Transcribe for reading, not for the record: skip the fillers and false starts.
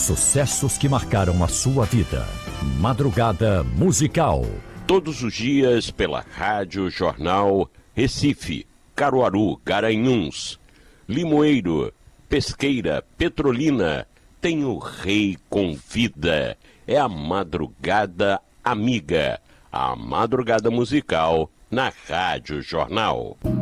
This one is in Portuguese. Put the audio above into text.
sucessos que marcaram a sua vida. Madrugada Musical. Todos os dias pela Rádio Jornal Recife, Caruaru, Garanhuns, Limoeiro, Pesqueira, Petrolina. Tem o Rei Convida. É a Madrugada Amiga. A Madrugada Musical na Rádio Jornal.